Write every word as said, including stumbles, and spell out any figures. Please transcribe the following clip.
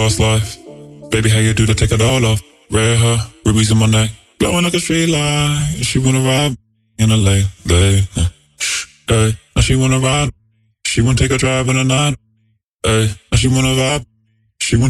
fast life. Baby, how you do to take it all off? Red hair, rubies in my neck, glowing like a street light. She wanna ride in a late, late. Hey, now she wanna ride. She wanna take a drive in the night. Hey, now she wanna vibe.